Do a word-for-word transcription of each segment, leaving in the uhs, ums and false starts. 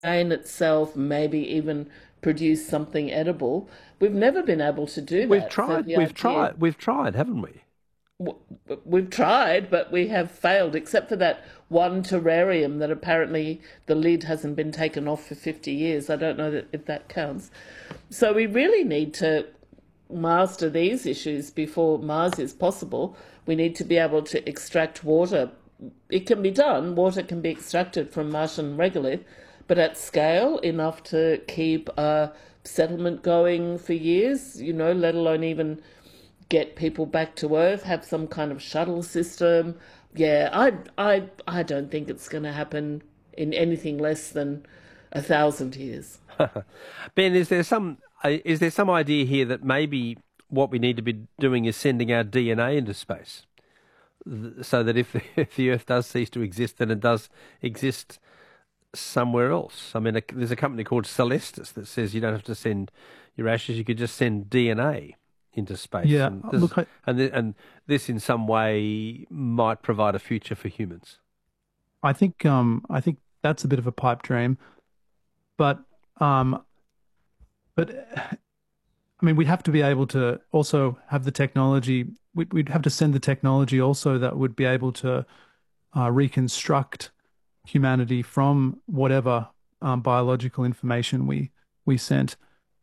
sustain itself, maybe even produce something edible. We've never been able to do We've that. So tried, the we've idea, tried, we've tried, haven't we? w- we've tried, but we have failed, except for that one terrarium that apparently the lid hasn't been taken off for fifty years. I don't know that, if that counts. So we really need to master these issues before Mars is possible. We need to be able to extract water. It can be done, water can be extracted from Martian regolith, but at scale enough to keep a settlement going for years, you know, let alone even get people back to Earth, have some kind of shuttle system. Yeah, I, I, I don't think it's going to happen in anything less than a thousand years. Ben, is there some uh, is there some idea here that maybe what we need to be doing is sending our D N A into space, Th- so that if if the Earth does cease to exist, then it does exist somewhere else? I mean, a, there's a company called Celestis that says you don't have to send your ashes; you could just send D N A into space, Yeah, and this look, I, and th- and this in some way might provide a future for humans. I think um I think that's a bit of a pipe dream, but um but I mean we'd have to be able to also have the technology. We'd, we'd have to send the technology also that would be able to uh, reconstruct humanity from whatever um, biological information we we sent.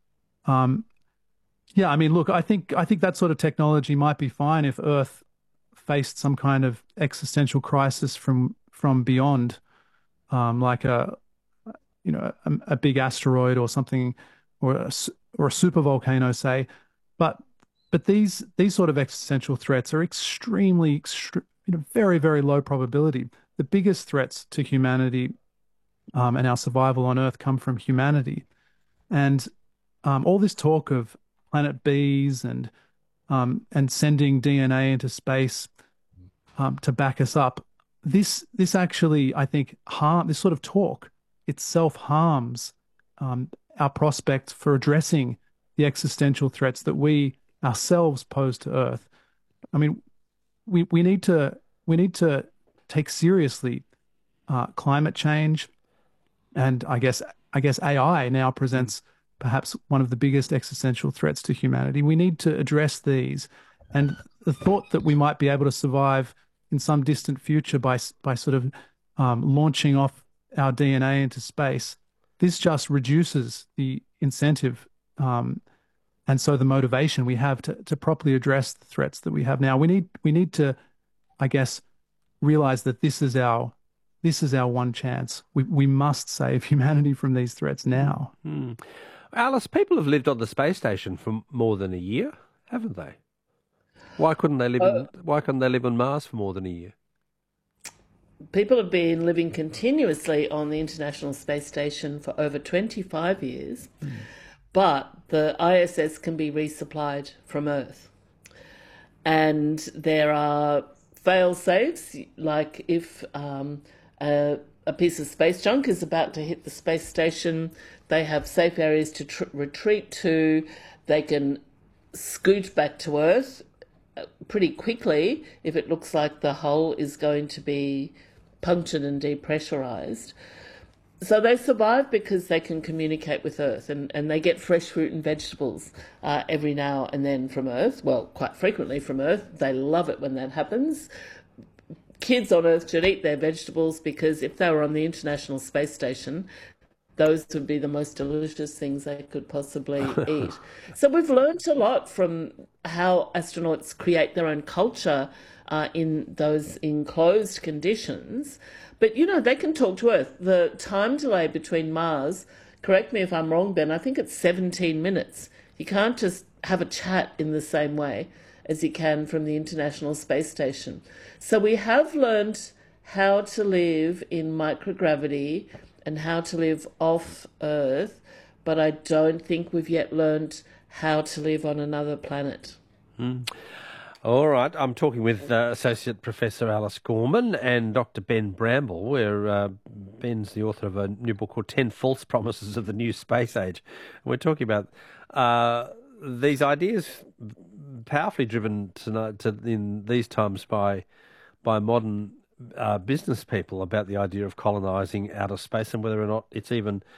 Um, yeah, I mean, look, I think I think that sort of technology might be fine if Earth faced some kind of existential crisis from from beyond, um, like a you know a, a big asteroid or something, or a, s- or a super volcano, say. But but these these sort of existential threats are extremely, extre you know, very very low probability. The biggest threats to humanity um, and our survival on Earth come from humanity. And um, all this talk of planet Bs and um, and sending D N A into space um, to back us up, this this actually, I think, harm this sort of talk itself harms um, our prospects for addressing the existential threats that we ourselves pose to Earth. I mean, we we need to we need to take seriously uh, climate change, and I guess I guess A I now Mm. presents perhaps one of the biggest existential threats to humanity. We need to address these, and the thought that we might be able to survive in some distant future by by sort of um, launching off our D N A into space, this just reduces the incentive um, and so the motivation we have to to properly address the threats that we have now. We need we need to, I guess, realize that this is our this is our one chance. We we must save humanity from these threats now. Mm. Alice, people have lived on the space station for more than a year, haven't they? Why couldn't they live Uh, in Why couldn't they live on Mars for more than a year? People have been living continuously on the International Space Station for over twenty-five years, but the I S S can be resupplied from Earth. And there are fail safes, like if um, a, a piece of space junk is about to hit the space station, they have safe areas to tr- retreat to. They can scoot back to Earth uh, pretty quickly if it looks like the hull is going to be punctured and depressurized. So they survive because they can communicate with Earth, and, and they get fresh fruit and vegetables uh, every now and then from Earth. Well, quite frequently from Earth. They love it when that happens. Kids on Earth should eat their vegetables because if they were on the International Space Station, those would be the most delicious things they could possibly eat. So we've learned a lot from how astronauts create their own culture uh, in those enclosed conditions. But you know, they can talk to Earth. The time delay between Mars, correct me if I'm wrong, Ben, I think it's seventeen minutes. You can't just have a chat in the same way as you can from the International Space Station. So we have learned how to live in microgravity and how to live off Earth, but I don't think we've yet learned how to live on another planet. Mm. All right, I'm talking with uh, Associate Professor Alice Gorman and Doctor Ben Bramble, where uh, Ben's the author of a new book called ten False Promises of the New Space Age. We're talking about uh, these ideas powerfully driven tonight to, in these times by by modern uh, business people about the idea of colonising outer space and whether or not it's even